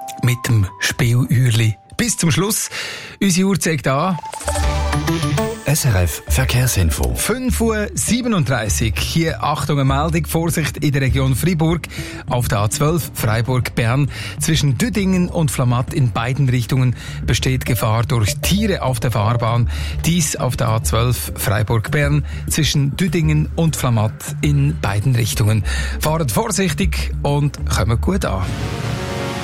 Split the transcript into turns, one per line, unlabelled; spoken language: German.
mit dem Spieluhrli. Bis zum Schluss. Unsere Uhr zeigt an.
SRF Verkehrsinfo.
5:37 Uhr. Hier Achtung, eine Meldung. Vorsicht in der Region Freiburg. Auf der A12 Freiburg-Bern. Zwischen Düdingen und Flamatt in beiden Richtungen besteht Gefahr durch Tiere auf der Fahrbahn. Dies auf der A12 Freiburg-Bern. Zwischen Düdingen und Flamatt in beiden Richtungen. Fahrt vorsichtig und kommt gut an.